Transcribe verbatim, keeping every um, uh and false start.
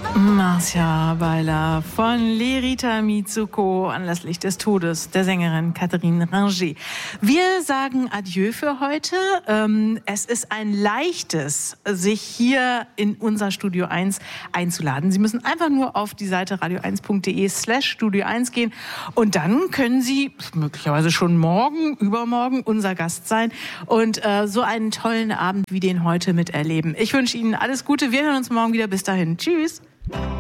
Marcia Weiler von Lerita Mitsuko anlässlich des Todes der Sängerin Catherine Ringer. Wir sagen Adieu für heute. Es ist ein leichtes, sich hier in unser Studio eins einzuladen. Sie müssen einfach nur auf die Seite radio eins punkt de slash Studio eins gehen und dann können Sie möglicherweise schon morgen, übermorgen unser Gast sein und so einen tollen Abend wie den heute miterleben. Ich wünsche Ihnen alles Gute. Wir hören uns morgen wieder. Bis dahin. Tschüss.